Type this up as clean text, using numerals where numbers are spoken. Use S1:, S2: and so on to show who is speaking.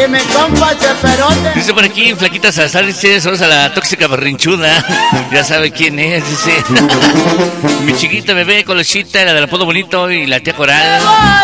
S1: Dime, compa, Cheperote.
S2: Dice por aquí, Flaquita Salazar, dice, saludos a la tóxica berrinchuda. Ya sabe quién es, dice. Mi chiquita bebé, Colochita, la del apodo bonito y la tía Coral.